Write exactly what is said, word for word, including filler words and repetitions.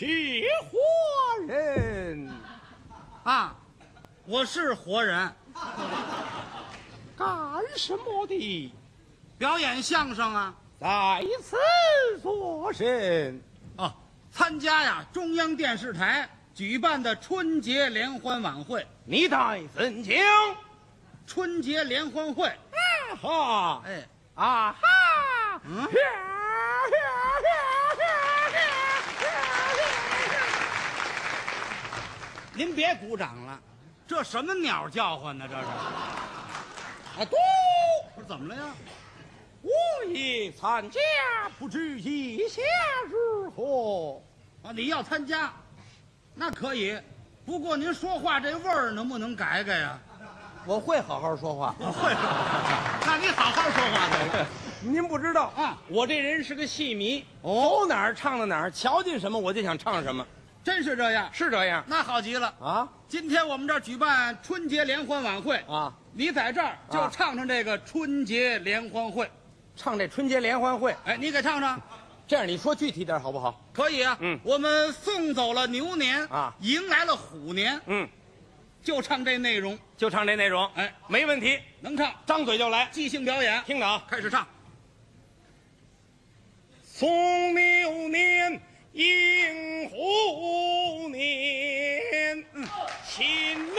起活人啊，我是活人， 干什么的？ 表演相声啊。 在此作甚？ 哦，参加呀中央电视台举办的春节联欢晚会。 你待怎讲？ 春节联欢会。 啊哈！ 哎， 啊哈！ 嗯。您别鼓掌了，这什么鸟叫唤呢？这是。 啊，都这怎么了呀？ 我也参加，不知意下如何？ 啊，你要参加，那可以，不过您说话这味儿能不能改改呀？ 我会好好说话。 我会，那你好好说话呗。 您不知道啊， 我这人是个戏迷， 哦走哪儿唱到哪儿，瞧见什么我就想唱什么， 真是这样。 是这样那好极了啊今天我们这儿举办春节联欢晚会， 啊！ 你在这儿就啊唱唱这个春节联欢会。 唱这春节联欢会， 哎，你给唱唱。 这样你说具体点好不好？ 可以啊。 嗯我们送走了牛年啊迎来了虎年， 嗯， 就唱这内容。 就唱这内容， 哎， 没问题， 能唱， 张嘴就来， 即兴表演。 听着啊。 开始唱。 送牛年迎虎年，嗯，亲们